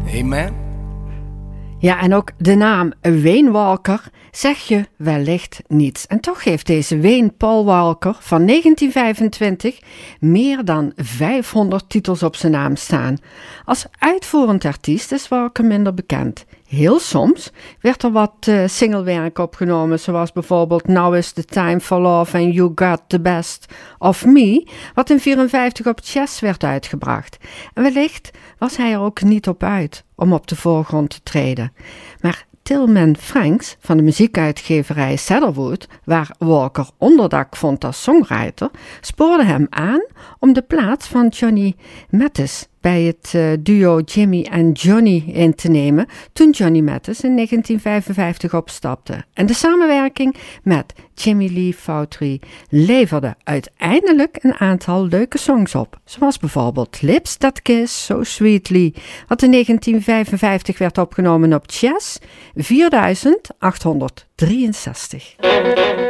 Amen. Ja, en ook de naam Wayne Walker zeg je wellicht niets. En toch heeft deze Wayne Paul Walker van 1925 meer dan 500 titels op zijn naam staan. Als uitvoerend artiest is Walker minder bekend. Heel soms werd er wat singlewerk opgenomen, zoals bijvoorbeeld Now is the Time for Love and You Got the Best of Me, wat in 1954 op Chess werd uitgebracht. En wellicht was hij er ook niet op uit om op de voorgrond te treden. Maar Tillman Franks van de muziekuitgeverij Cedarwood, waar Walker onderdak vond als songwriter, spoorde hem aan om de plaats van Johnny Mathis bij het duo Jimmy en Johnny in te nemen toen Johnny Mathis in 1955 opstapte. En de samenwerking met Jimmy Lee Fowtry leverde uiteindelijk een aantal leuke songs op, zoals bijvoorbeeld Lips That Kiss So Sweetly, wat in 1955 werd opgenomen op Chess 4863.